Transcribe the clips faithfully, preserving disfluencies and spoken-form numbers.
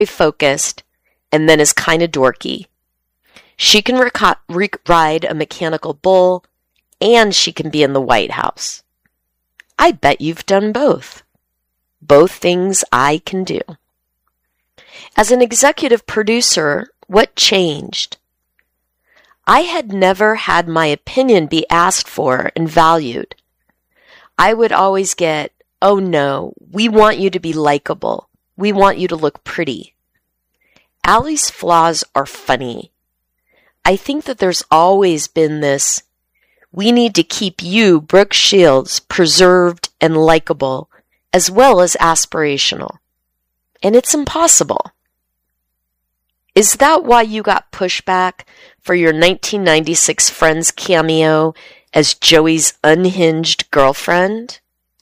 focused and then is kind of dorky. She can rec- rec- ride a mechanical bull, and she can be in the White House. I bet you've done both. Both things I can do. As an executive producer, what changed? I had never had my opinion be asked for and valued. I would always get, oh no, we want you to be likable. We want you to look pretty. Allie's flaws are funny. I think that there's always been this, we need to keep you, Brooke Shields, preserved and likable, as well as aspirational. And it's impossible. Is that why you got pushback for your nineteen ninety-six Friends cameo as Joey's unhinged girlfriend?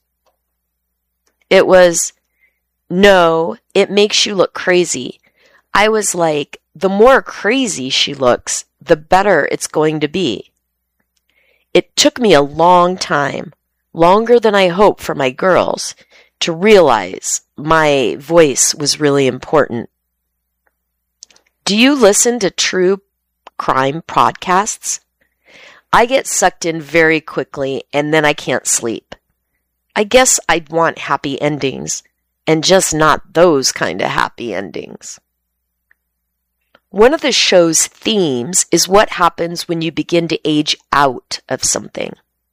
It was, no, it makes you look crazy. I was like, the more crazy she looks, the better it's going to be. It took me a long time, longer than I hoped for my girls, to realize my voice was really important. Do you listen to true crime podcasts? I get sucked in very quickly and then I can't sleep. I guess I'd want happy endings, and just not those kind of happy endings. One of the show's themes is what happens when you begin to age out of something.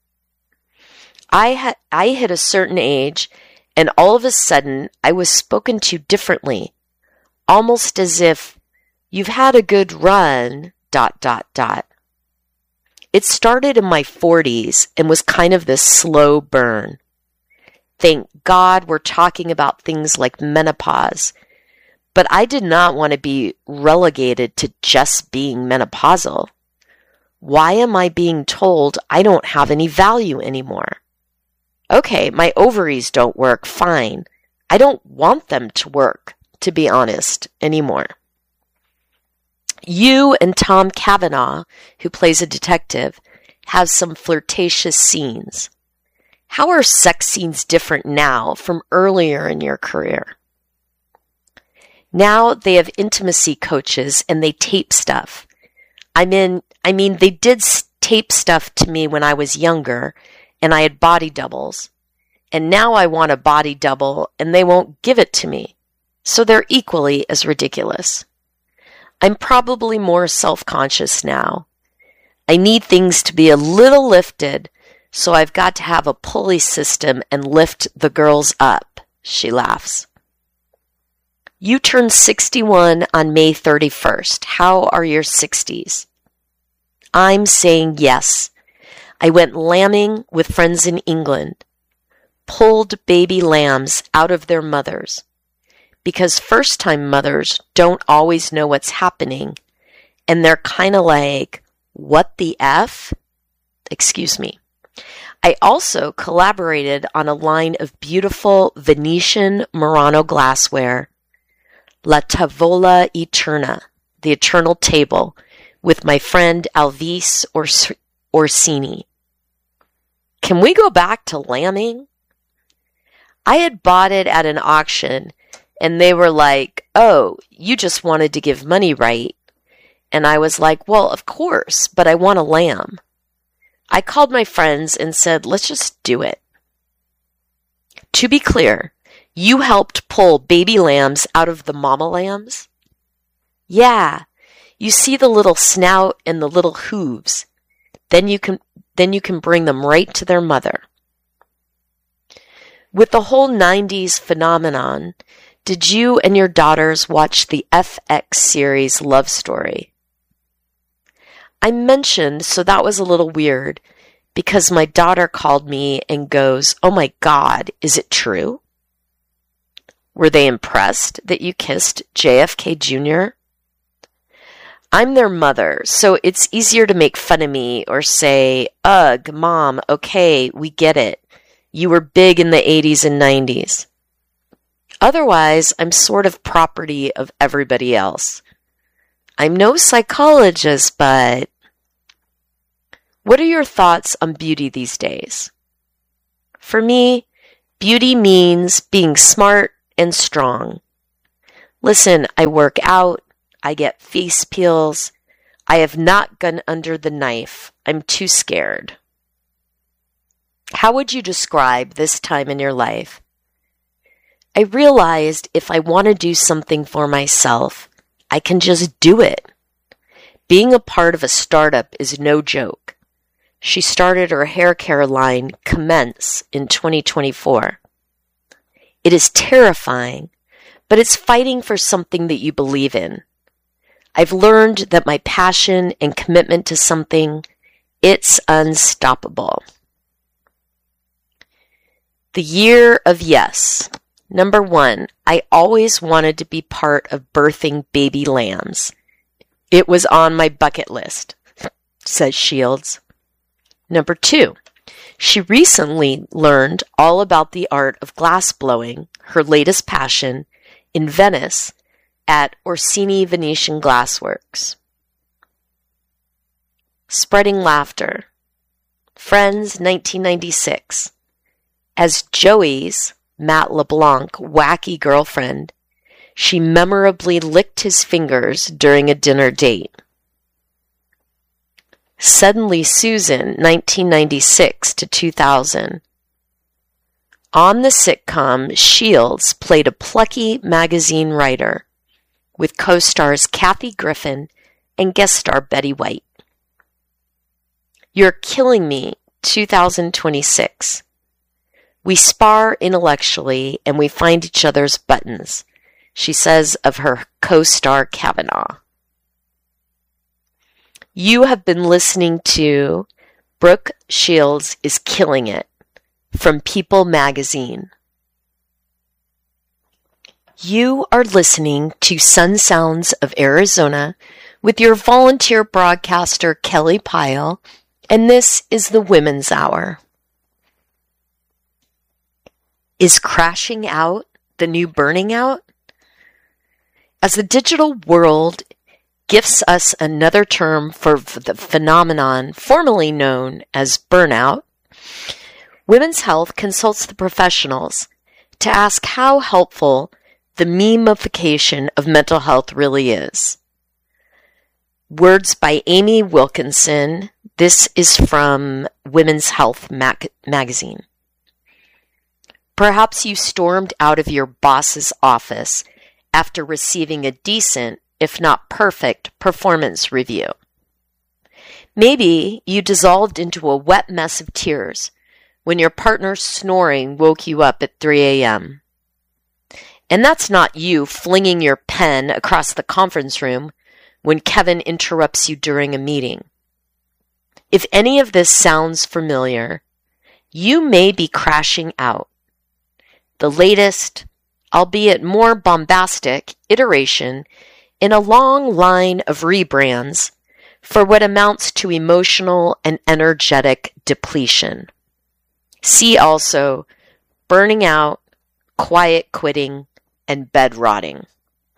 I had I hit a certain age, and all of a sudden I was spoken to differently, almost as if you've had a good run, dot, dot, dot. It started in my forties and was kind of this slow burn. Thank God we're talking about things like menopause, but I did not want to be relegated to just being menopausal. Why am I being told I don't have any value anymore? Okay, my ovaries don't work, fine. I don't want them to work, to be honest, anymore. You and Tom Cavanaugh, who plays a detective, have some flirtatious scenes. How are sex scenes different now from earlier in your career? Now they have intimacy coaches and they tape stuff. I mean, I mean, they did tape stuff to me when I was younger and I had body doubles. And now I want a body double and they won't give it to me. So they're equally as ridiculous. I'm probably more self-conscious now. I need things to be a little lifted, so I've got to have a pulley system and lift the girls up, she laughs. You turned sixty-one on May thirty-first. How are your sixties? I'm saying yes. I went lambing with friends in England. Pulled baby lambs out of their mothers. Because first-time mothers don't always know what's happening, and they're kind of like, what the F? Excuse me. I also collaborated on a line of beautiful Venetian Murano glassware, La Tavola Eterna, the Eternal Table, with my friend Alvise Orsini. Can we go back to lambing? I had bought it at an auction, and they were like, oh, you just wanted to give money, right? And I was like, well, of course, but I want a lamb. I called my friends and said, let's just do it. To be clear, you helped pull baby lambs out of the mama lambs? Yeah, you see the little snout and the little hooves. Then you can, then you can bring them right to their mother. With the whole nineties phenomenon, did you and your daughters watch the F X series Love Story? I mentioned, so that was a little weird, because my daughter called me and goes, oh my God, is it true? Were they impressed that you kissed J F K Junior? I'm their mother, so it's easier to make fun of me or say, ugh, Mom, okay, we get it. You were big in the eighties and nineties. Otherwise, I'm sort of property of everybody else. I'm no psychologist, but... What are your thoughts on beauty these days? For me, beauty means being smart and strong. Listen, I work out. I get face peels. I have not gone under the knife. I'm too scared. How would you describe this time in your life? I realized if I want to do something for myself, I can just do it. Being a part of a startup is no joke. She started her hair care line, Commence, in twenty twenty-four. It is terrifying, but it's fighting for something that you believe in. I've learned that my passion and commitment to something, it's unstoppable. The year of yes. Number one, I always wanted to be part of birthing baby lambs. It was on my bucket list, says Shields. Number two, she recently learned all about the art of glass blowing, her latest passion, in Venice at Orsini Venetian Glassworks. Spreading laughter. Friends, nineteen ninety-six. As Joey's, Matt LeBlanc, wacky girlfriend, she memorably licked his fingers during a dinner date. Suddenly Susan, nineteen ninety-six to two thousand. On the sitcom, Shields played a plucky magazine writer with co-stars Kathy Griffin and guest star Betty White. You're Killing Me, two thousand twenty-six. We spar intellectually and we find each other's buttons, she says of her co-star Kavanaugh. You have been listening to Brooke Shields is Killing It from People Magazine. You are listening to Sun Sounds of Arizona with your volunteer broadcaster Kelly Pyle, and this is the Women's Hour. Is crashing out the new burning out? As the digital world gifts us another term for the phenomenon formerly known as burnout, Women's Health consults the professionals to ask how helpful the memification of mental health really is. Words by Amy Wilkinson. This is from Women's Health mag- magazine. Perhaps you stormed out of your boss's office after receiving a decent, if not perfect, performance review. Maybe you dissolved into a wet mess of tears when your partner's snoring woke you up at three a.m. And that's not you flinging your pen across the conference room when Kevin interrupts you during a meeting. If any of this sounds familiar, you may be crashing out. The latest, albeit more bombastic, iteration in a long line of rebrands for what amounts to emotional and energetic depletion. See also burning out, quiet quitting, and bed rotting.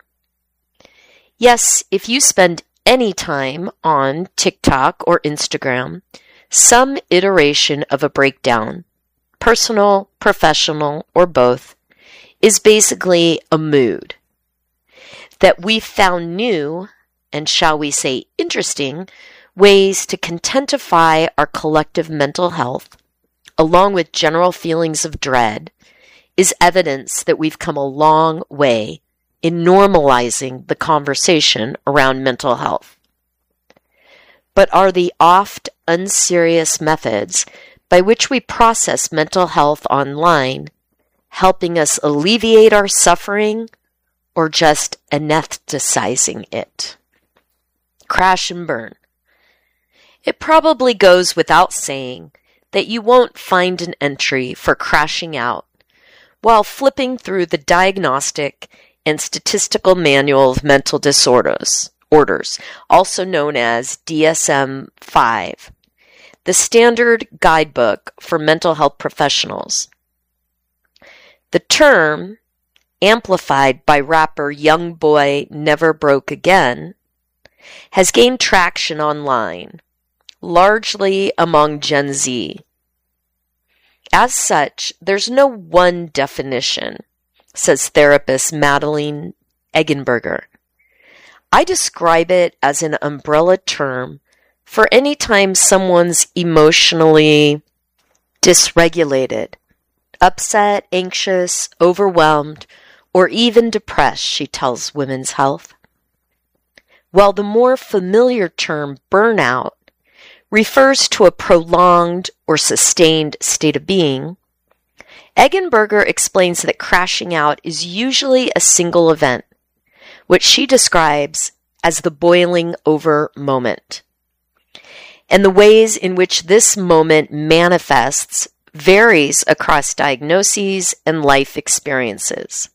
Yes, if you spend any time on TikTok or Instagram, some iteration of a breakdown, personal, professional, or both, is basically a mood that we found new and, shall we say, interesting ways to contentify our collective mental health, along with general feelings of dread, is evidence that we've come a long way in normalizing the conversation around mental health. But are the oft unserious methods by which we process mental health online helping us alleviate our suffering or just anesthetizing it? Crash and burn. It probably goes without saying that you won't find an entry for crashing out while flipping through the Diagnostic and Statistical Manual of Mental Disorders, orders, also known as D S M five, the standard guidebook for mental health professionals. The term, amplified by rapper Youngboy Never Broke Again, has gained traction online, largely among Gen Z. As such, there's no one definition, says therapist Madeline Eggenberger. I describe it as an umbrella term for any time someone's emotionally dysregulated, upset, anxious, overwhelmed, or even depressed, she tells Women's Health. While the more familiar term burnout refers to a prolonged or sustained state of being, Eggenberger explains that crashing out is usually a single event, which she describes as the boiling over moment. And the ways in which this moment manifests varies across diagnoses and life experiences.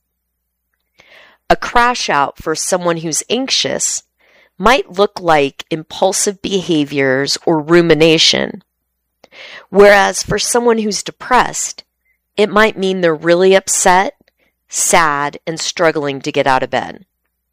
A crash out for someone who's anxious might look like impulsive behaviors or rumination, whereas for someone who's depressed, it might mean they're really upset, sad, and struggling to get out of bed.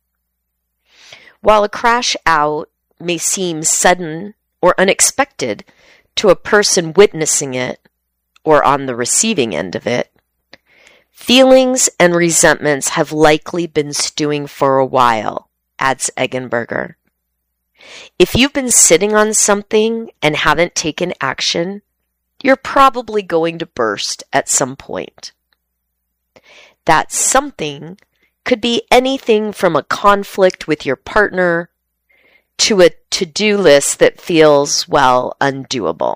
While a crash out may seem sudden or unexpected to a person witnessing it or on the receiving end of it, feelings and resentments have likely been stewing for a while, adds Eggenberger. If you've been sitting on something and haven't taken action, you're probably going to burst at some point. That something could be anything from a conflict with your partner to a to-do list that feels, well, undoable.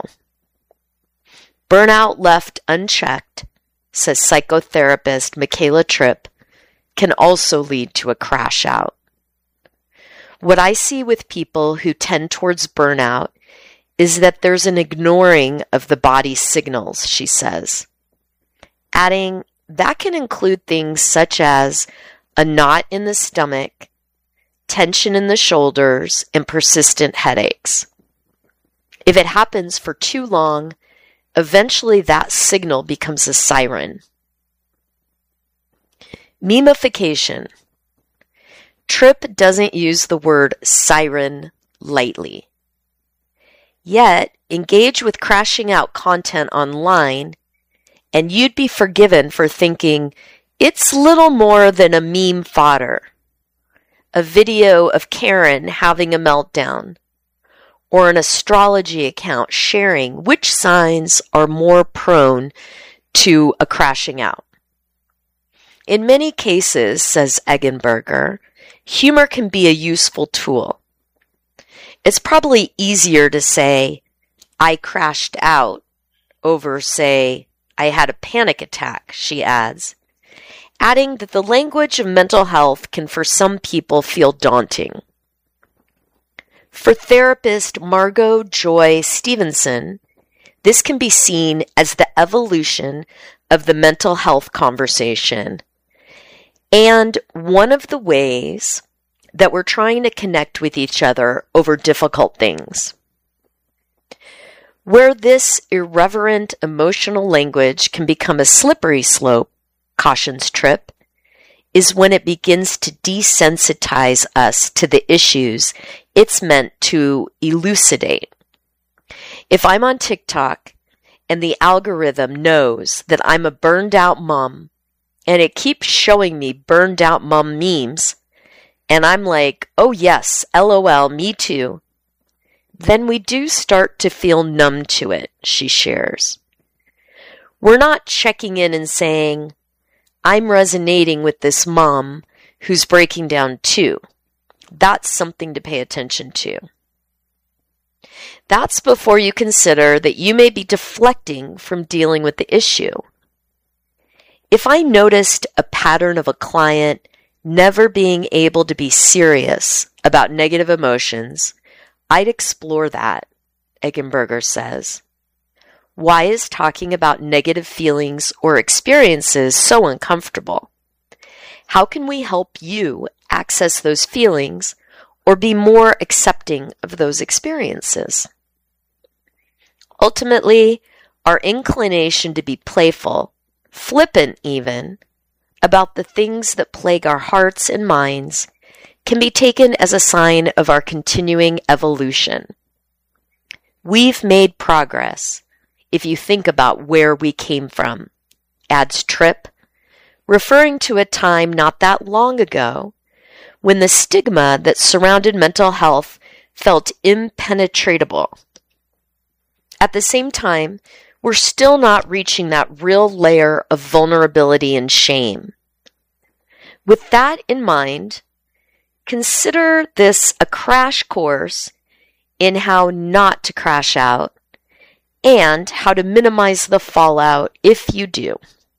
Burnout left unchecked, says psychotherapist Michaela Tripp, can also lead to a crash out. What I see with people who tend towards burnout is that there's an ignoring of the body's signals, she says, adding that can include things such as a knot in the stomach, tension in the shoulders, and persistent headaches. If it happens for too long, eventually that signal becomes a siren. Memification. Tripp doesn't use the word siren lightly. Yet, engage with crashing out content online, and you'd be forgiven for thinking it's little more than a meme fodder, a video of Karen having a meltdown, or an astrology account sharing which signs are more prone to a crashing out. In many cases, says Eggenberger, humor can be a useful tool. It's probably easier to say, I crashed out, over, say, I had a panic attack, she adds, adding that the language of mental health can for some people feel daunting. For therapist Margot Joy Stevenson, this can be seen as the evolution of the mental health conversation and one of the ways that we're trying to connect with each other over difficult things. Where this irreverent emotional language can become a slippery slope, cautions Tripp, is when it begins to desensitize us to the issues it's meant to elucidate. If I'm on TikTok and the algorithm knows that I'm a burned out mom and it keeps showing me burned out mom memes, and I'm like, oh yes, LOL, me too, then we do start to feel numb to it, she shares. We're not checking in and saying, I'm resonating with this mom who's breaking down too. That's something to pay attention to. That's before you consider that you may be deflecting from dealing with the issue. If I noticed a pattern of a client never being able to be serious about negative emotions, I'd explore that, Eggenberger says. Why is talking about negative feelings or experiences so uncomfortable? How can we help you access those feelings or be more accepting of those experiences? Ultimately, our inclination to be playful, flippant even, about the things that plague our hearts and minds can be taken as a sign of our continuing evolution. We've made progress if you think about where we came from, adds Tripp, referring to a time not that long ago when the stigma that surrounded mental health felt impenetrable. At the same time, we're still not reaching that real layer of vulnerability and shame. With that in mind, consider this a crash course in how not to crash out and how to minimize the fallout if you do.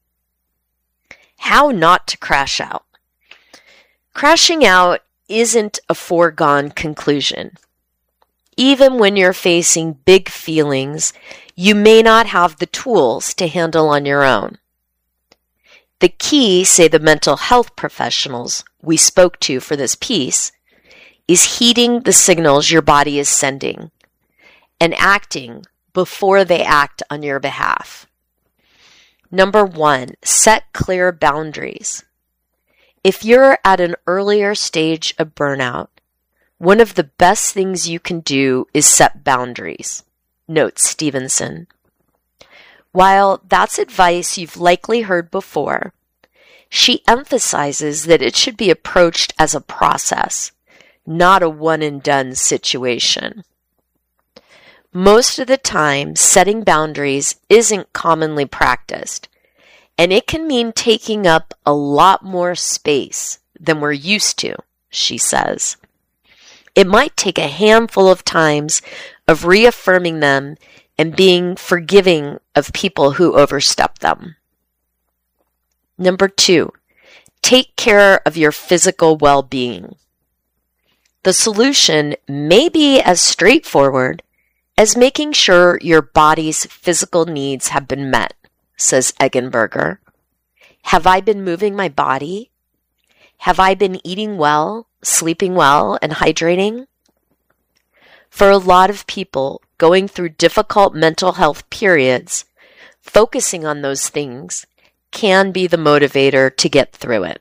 How not to crash out. Crashing out isn't a foregone conclusion. Even when you're facing big feelings, you may not have the tools to handle on your own. The key, say the mental health professionals we spoke to for this piece, is heeding the signals your body is sending and acting before they act on your behalf. Number one, set clear boundaries. If you're at an earlier stage of burnout, one of the best things you can do is set boundaries, notes Stevenson. While that's advice you've likely heard before, she emphasizes that it should be approached as a process, not a one-and-done situation. Most of the time, setting boundaries isn't commonly practiced, and it can mean taking up a lot more space than we're used to, she says. It might take a handful of times of reaffirming them and being forgiving of people who overstep them. Number two, take care of your physical well-being. The solution may be as straightforward as making sure your body's physical needs have been met, says Eggenberger. Have I been moving my body? Have I been eating well, sleeping well, and hydrating? For a lot of people going through difficult mental health periods, focusing on those things can be the motivator to get through it.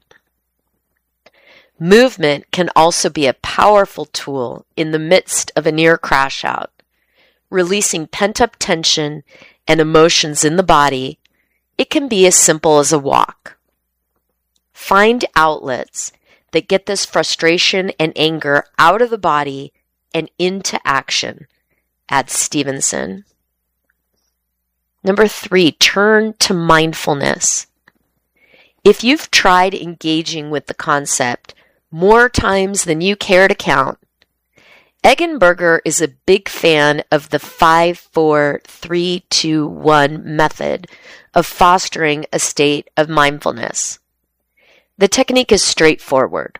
Movement can also be a powerful tool in the midst of a near crash out, releasing pent-up tension and emotions in the body. It can be as simple as a walk. Find outlets that get this frustration and anger out of the body and into action, adds Stevenson. Number three, turn to mindfulness. If you've tried engaging with the concept more times than you care to count, Eggenberger is a big fan of the five four three two one method of fostering a state of mindfulness. The technique is straightforward.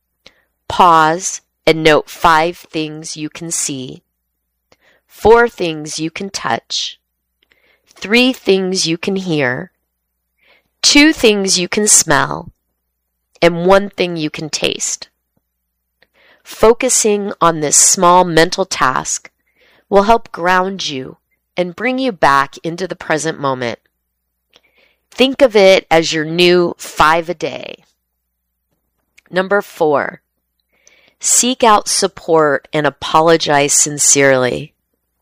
Pause and note five things you can see, four things you can touch, three things you can hear, two things you can smell, and one thing you can taste. Focusing on this small mental task will help ground you and bring you back into the present moment. Think of it as your new five a day. Number four, seek out support and apologize sincerely.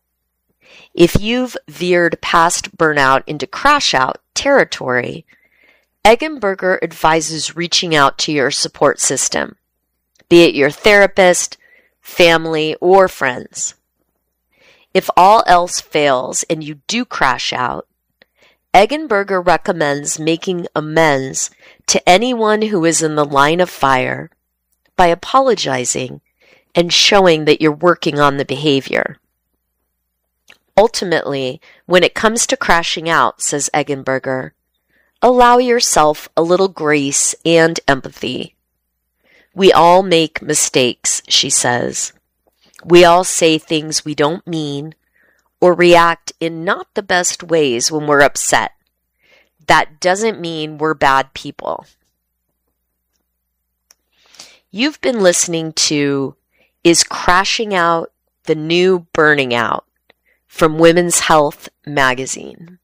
If you've veered past burnout into crash out territory, Eggenberger advises reaching out to your support system, be it your therapist, family, or friends. If all else fails and you do crash out, Eggenberger recommends making amends to anyone who is in the line of fire by apologizing and showing that you're working on the behavior. Ultimately, when it comes to crashing out, says Eggenberger, allow yourself a little grace and empathy. We all make mistakes, she says. We all say things we don't mean or react in not the best ways when we're upset. That doesn't mean we're bad people. You've been listening to Is Crashing Out the New Burning Out from Women's Health magazine.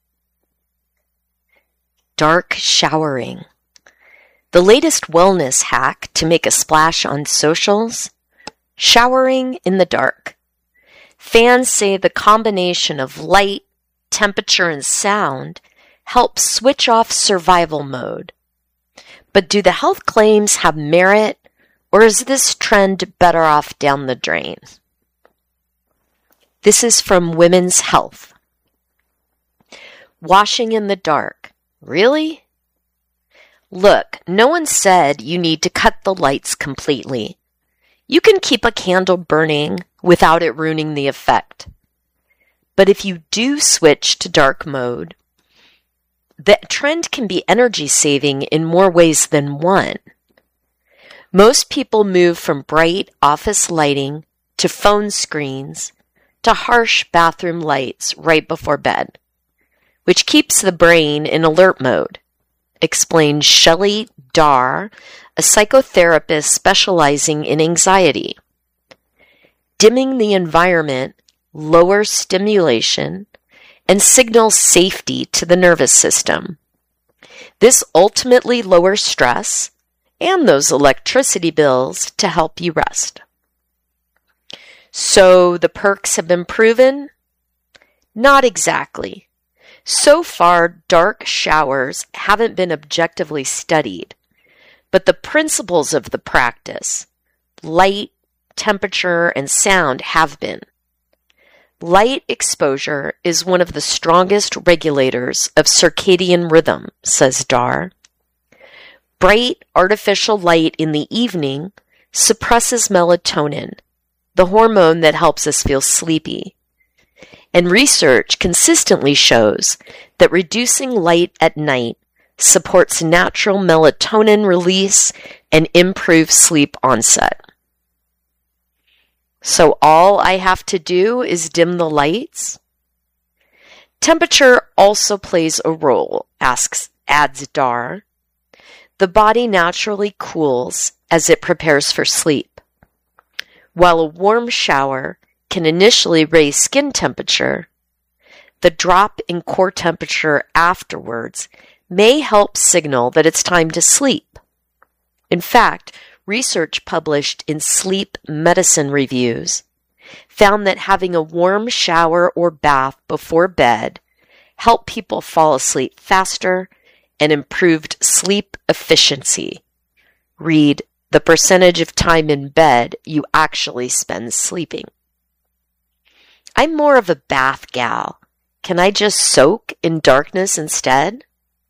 Dark showering. The latest wellness hack to make a splash on socials? Showering in the dark. Fans say the combination of light, temperature, and sound helps switch off survival mode. But do the health claims have merit, Or is this trend better off down the drain? This is from Women's Health. Washing in the dark. Really? Look, no one said you need to cut the lights completely. You can keep a candle burning without it ruining the effect. But if you do switch to dark mode, the trend can be energy saving in more ways than one. Most people move from bright office lighting to phone screens to harsh bathroom lights right before bed, which keeps the brain in alert mode, explains Shelley Darr, a psychotherapist specializing in anxiety. Dimming the environment lowers stimulation and signals safety to the nervous system. This ultimately lowers stress and those electricity bills to help you rest. So the perks have been proven? Not exactly. So far, dark showers haven't been objectively studied, but the principles of the practice, light, temperature, and sound have been. Light exposure is one of the strongest regulators of circadian rhythm, says Darr. Bright artificial light in the evening suppresses melatonin, the hormone that helps us feel sleepy. And research consistently shows that reducing light at night supports natural melatonin release and improves sleep onset. So all I have to do is dim the lights? Temperature also plays a role, asks, adds Darr. The body naturally cools as it prepares for sleep. While a warm shower can initially raise skin temperature, the drop in core temperature afterwards may help signal that it's time to sleep. In fact, research published in Sleep Medicine Reviews found that having a warm shower or bath before bed helped people fall asleep faster and improved sleep efficiency. Read the percentage of time in bed you actually spend sleeping. I'm more of a bath gal. Can I just soak in darkness instead?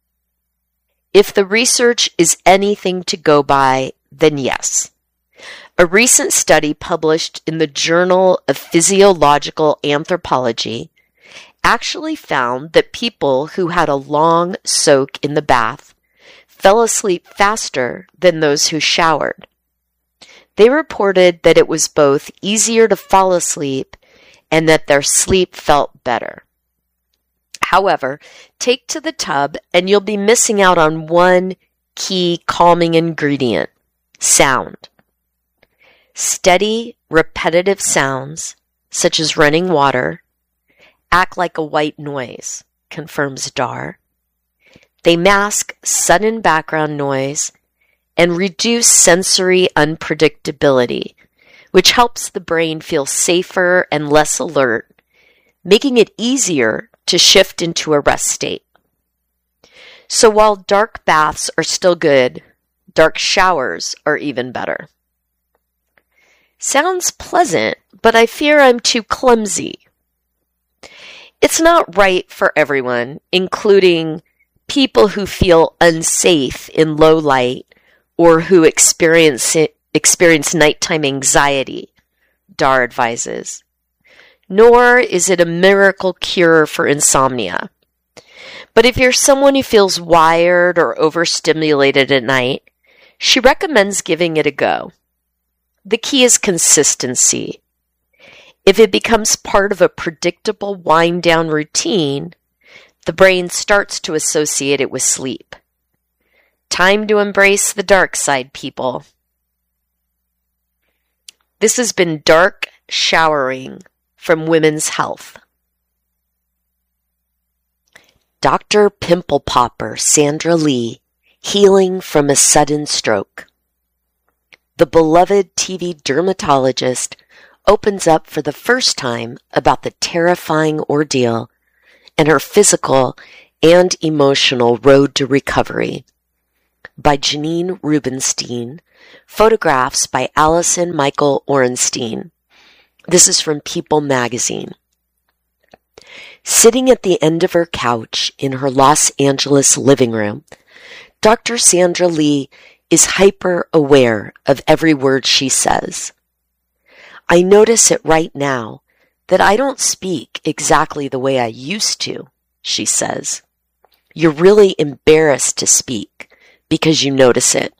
If the research is anything to go by, then yes. A recent study published in the Journal of Physiological Anthropology actually found that people who had a long soak in the bath fell asleep faster than those who showered. They reported that it was both easier to fall asleep and that their sleep felt better. However, take to the tub and you'll be missing out on one key calming ingredient: sound. Steady, repetitive sounds, such as running water, act like a white noise, confirms Darr. They mask sudden background noise and reduce sensory unpredictability, which helps the brain feel safer and less alert, making it easier to shift into a rest state. So while dark baths are still good, dark showers are even better. Sounds pleasant, but I fear I'm too clumsy. It's not right for everyone, including people who feel unsafe in low light or who experience it, experience nighttime anxiety, Darr advises. Nor is it a miracle cure for insomnia. But if you're someone who feels wired or overstimulated at night, she recommends giving it a go. The key is consistency. If it becomes part of a predictable wind-down routine, the brain starts to associate it with sleep. Time to embrace the dark side, people. This has been Dark Showering from Women's Health. Doctor Pimple Popper Sandra Lee, healing from a sudden stroke. The beloved T V dermatologist opens up for the first time about the terrifying ordeal and her physical and emotional road to recovery. by Janine Rubenstein, photographs by Allison Michael Orenstein. This is from People magazine. Sitting at the end of her couch in her Los Angeles living room, Doctor Sandra Lee is hyper-aware of every word she says. I notice it right now that I don't speak exactly the way I used to, she says. You're really embarrassed to speak because you notice it.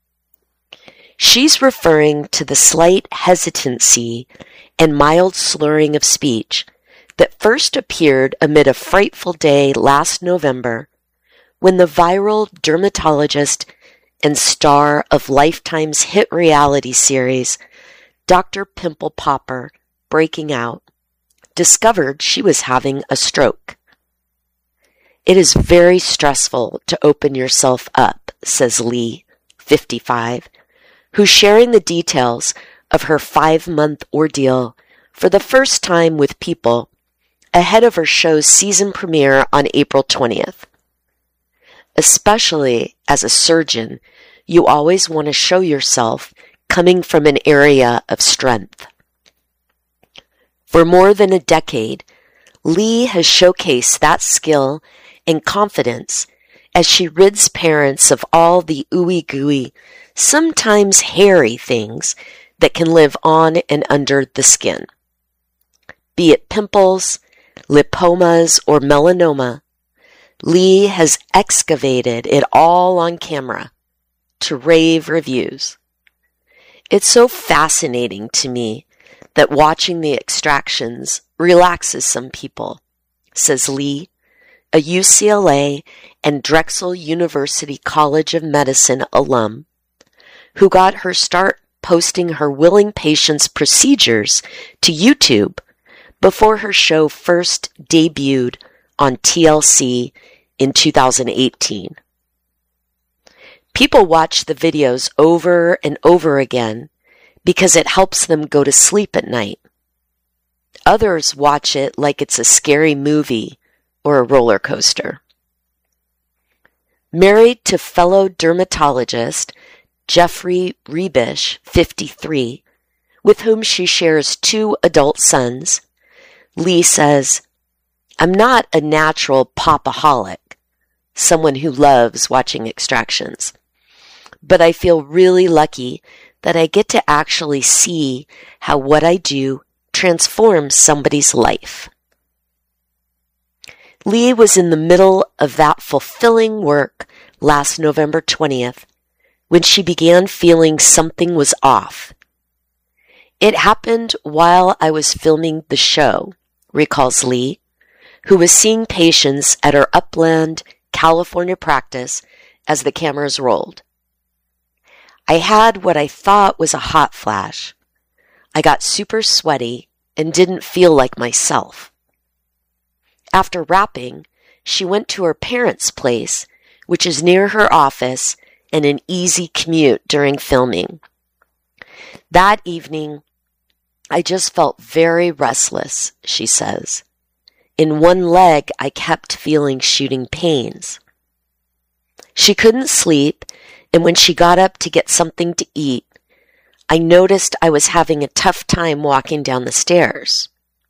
She's referring to the slight hesitancy and mild slurring of speech that first appeared amid a frightful day last November when the viral dermatologist and star of Lifetime's hit reality series, Doctor Pimple Popper, Breaking Out, discovered she was having a stroke. It is very stressful to open yourself up, says Lee, fifty-five, who's sharing the details of her five-month ordeal for the first time with People ahead of her show's season premiere on April twentieth. Especially as a surgeon, you always want to show yourself coming from an area of strength. For more than a decade, Lee has showcased that skill and confidence as she rids parents of all the ooey-gooey, sometimes hairy things that can live on and under the skin. Be it pimples, lipomas, or melanoma, Lee has excavated it all on camera to rave reviews. It's so fascinating to me that watching the extractions relaxes some people, says Lee, a U C L A and Drexel University College of Medicine alum, who got her start posting her willing patients' procedures to YouTube before her show first debuted on T L C in two thousand eighteen. People watch the videos over and over again because it helps them go to sleep at night. Others watch it like it's a scary movie or a roller coaster. Married to fellow dermatologist Jeffrey Rebish, fifty-three, with whom she shares two adult sons, Lee says, I'm not a natural popaholic, someone who loves watching extractions, but I feel really lucky that I get to actually see how what I do transforms somebody's life. Lee was in the middle of that fulfilling work last November twentieth when she began feeling something was off. It happened while I was filming the show, recalls Lee, who was seeing patients at her Upland, California practice as the cameras rolled. I had what I thought was a hot flash. I got super sweaty and didn't feel like myself. After wrapping, she went to her parents' place, which is near her office and an easy commute during filming. That evening, I just felt very restless, she says. In one leg, I kept feeling shooting pains. She couldn't sleep, and when she got up to get something to eat, I noticed I was having a tough time walking down the stairs.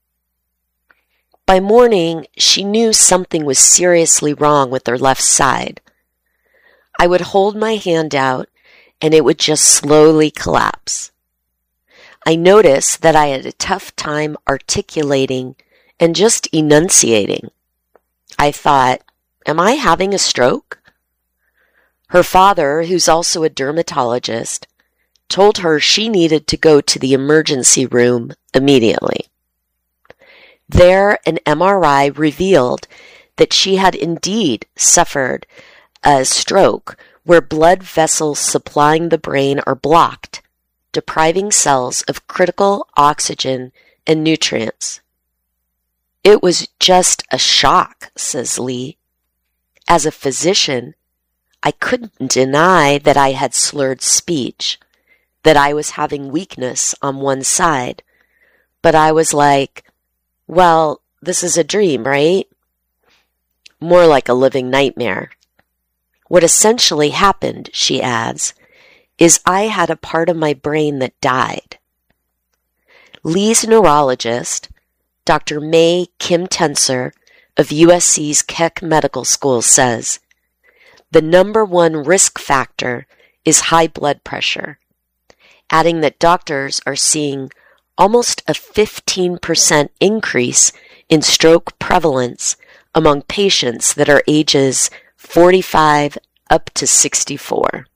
By morning, she knew something was seriously wrong with her left side. I would hold my hand out, and it would just slowly collapse. I noticed that I had a tough time articulating and just enunciating. I thought, am I having a stroke? Her father, who's also a dermatologist, told her she needed to go to the emergency room immediately. There, an M R I revealed that she had indeed suffered a stroke where blood vessels supplying the brain are blocked, depriving cells of critical oxygen and nutrients. It was just a shock, says Lee. As a physician, I couldn't deny that I had slurred speech, that I was having weakness on one side, but I was like, well, this is a dream, right? More like a living nightmare. What essentially happened, she adds, is I had a part of my brain that died. Lee's neurologist, Doctor May Kim Tenser of U S C's Keck Medical School, says, the number one risk factor is high blood pressure, adding that doctors are seeing almost a fifteen percent increase in stroke prevalence among patients that are ages forty-five up to sixty-four.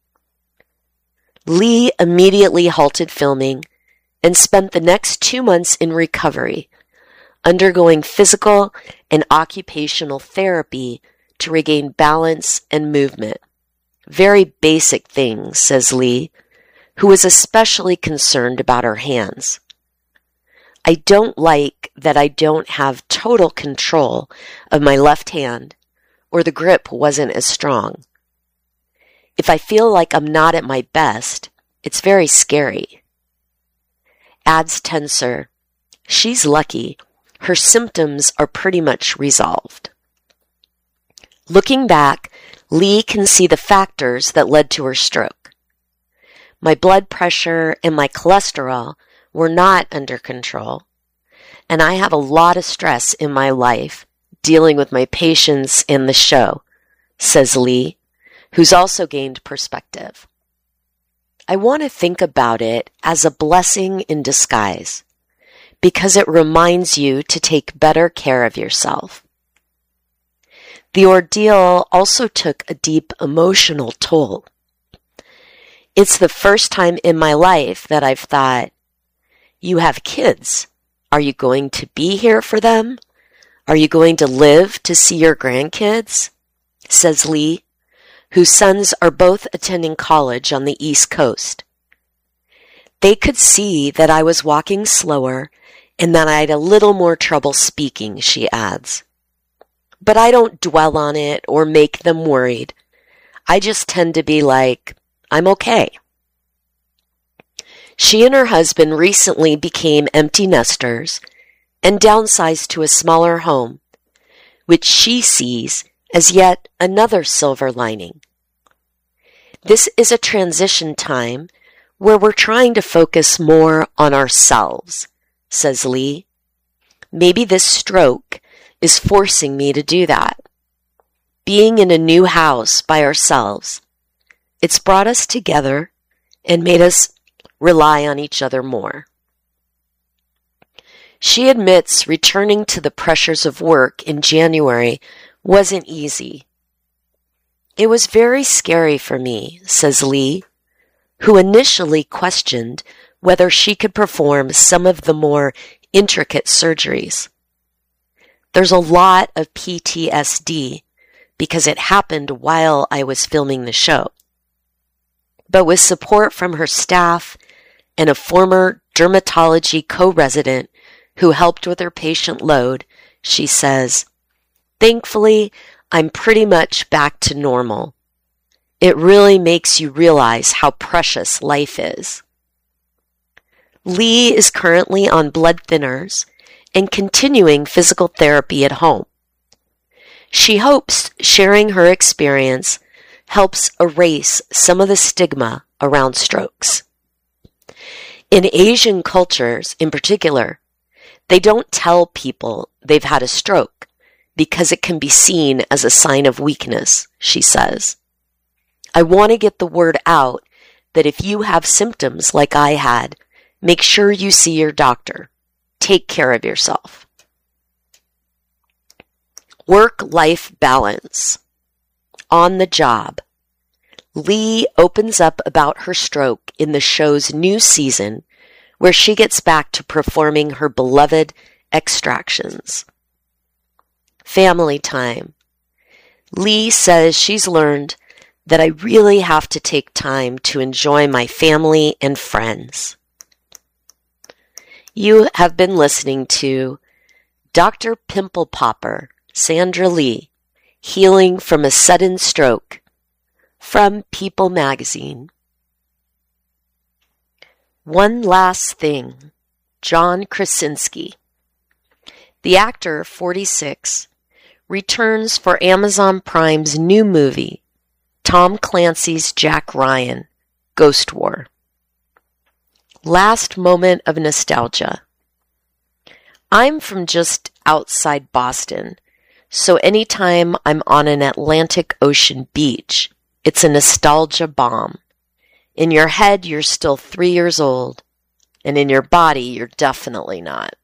Lee immediately halted filming and spent the next two months in recovery, undergoing physical and occupational therapy to regain balance and movement. Very basic things, says Lee, who was especially concerned about her hands. I don't like that I don't have total control of my left hand, or the grip wasn't as strong. If I feel like I'm not at my best, it's very scary. Adds Tenser, she's lucky. Her symptoms are pretty much resolved. Looking back, Lee can see the factors that led to her stroke. My blood pressure and my cholesterol were not under control, and I have a lot of stress in my life dealing with my patients in the show, says Lee, who's also gained perspective. I want to think about it as a blessing in disguise, because it reminds you to take better care of yourself. The ordeal also took a deep emotional toll. It's the first time in my life that I've thought, you have kids. Are you going to be here for them? Are you going to live to see your grandkids? Says Lee, whose sons are both attending college on the East Coast. They could see that I was walking slower and that I had a little more trouble speaking, she adds. But I don't dwell on it or make them worried. I just tend to be like, I'm okay. She and her husband recently became empty nesters and downsized to a smaller home, which she sees as yet another silver lining. This is a transition time where we're trying to focus more on ourselves, says Lee. Maybe this stroke is forcing me to do that. Being in a new house by ourselves, it's brought us together and made us rely on each other more. She admits returning to the pressures of work in January wasn't easy. It was very scary for me, says Lee, who initially questioned whether she could perform some of the more intricate surgeries. There's a lot of P T S D because it happened while I was filming the show. But with support from her staff and a former dermatology co-resident who helped with her patient load, she says, thankfully, I'm pretty much back to normal. It really makes you realize how precious life is. Lee is currently on blood thinners and continuing physical therapy at home. She hopes sharing her experience helps erase some of the stigma around strokes. In Asian cultures, in particular, they don't tell people they've had a stroke because it can be seen as a sign of weakness, she says. I want to get the word out that if you have symptoms like I had, make sure you see your doctor. Take care of yourself. Work-life balance. On the job. Lee opens up about her stroke in the show's new season, where she gets back to performing her beloved extractions. Family time. Lee says she's learned that I really have to take time to enjoy my family and friends. You have been listening to Doctor Pimple Popper, Sandra Lee, Healing from a Sudden Stroke, from People Magazine. One Last Thing, John Krasinski. The actor, forty-six, returns for Amazon Prime's new movie, Tom Clancy's Jack Ryan, Ghost War. Last moment of nostalgia. I'm from just outside Boston, so anytime I'm on an Atlantic Ocean beach, it's a nostalgia bomb. In your head, you're still three years old, and in your body, you're definitely not.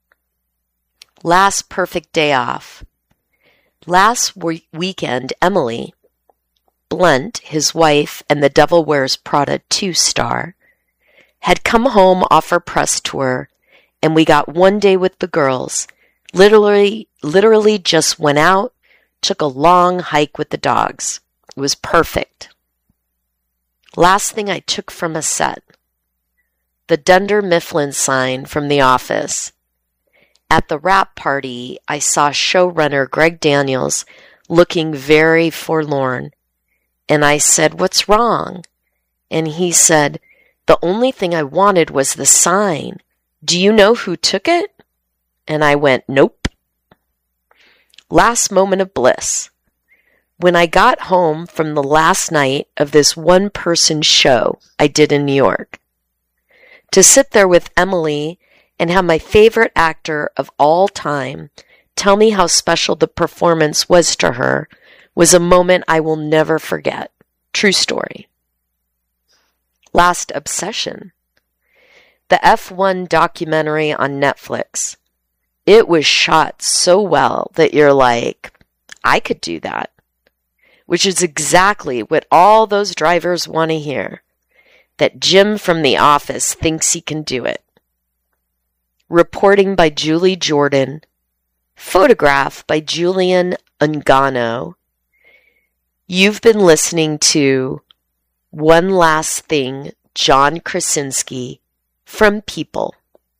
Last perfect day off. Last we- weekend, Emily, Blunt, his wife, and the Devil Wears Prada two star, had come home off her press tour, and we got one day with the girls. Literally, literally just went out, took a long hike with the dogs. It was perfect. Last thing I took from a set. The Dunder Mifflin sign from The Office. At the wrap party, I saw showrunner Greg Daniels looking very forlorn. And I said, "What's wrong?" And he said, "The only thing I wanted was the sign. Do you know who took it?" And I went, "Nope." Last moment of bliss. When I got home from the last night of this one-person show I did in New York, to sit there with Emily and have my favorite actor of all time tell me how special the performance was to her was a moment I will never forget. True story. Last obsession. The F one documentary on Netflix. It was shot so well that you're like, I could do that. Which is exactly what all those drivers want to hear. That Jim from The Office thinks he can do it. Reporting by Julie Jordan. Photograph by Julian Ungano. You've been listening to One Last Thing, John Krasinski, from People.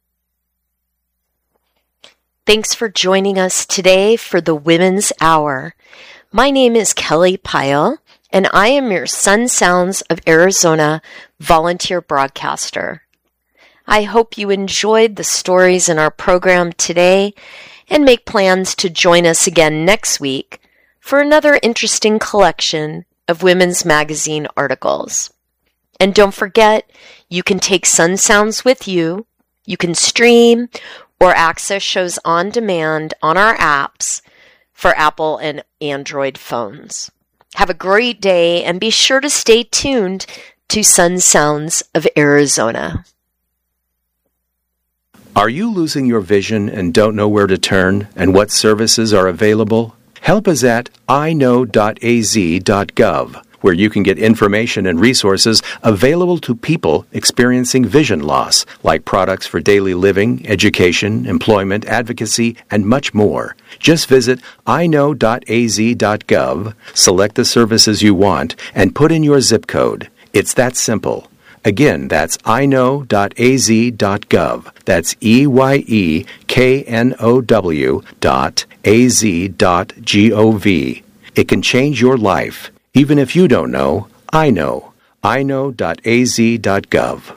Thanks for joining us today for the Women's Hour. My name is Kelly Pyle, and I am your Sun Sounds of Arizona volunteer broadcaster. I hope you enjoyed the stories in our program today and make plans to join us again next week for another interesting collection of women's magazine articles. And don't forget, you can take Sun Sounds with you. You can stream or access shows on demand on our apps for Apple and Android phones. Have a great day and be sure to stay tuned to Sun Sounds of Arizona. Are you losing your vision and don't know where to turn and what services are available? Help is at i know dot a z dot gov, where you can get information and resources available to people experiencing vision loss, like products for daily living, education, employment, advocacy, and much more. Just visit i know dot a z dot gov, select the services you want, and put in your zip code. It's that simple. Again, that's i know dot a z dot gov. That's E Y E K N O W dot A Z dot G O V. It can change your life. Even if you don't know, I know. i know dot a z dot gov.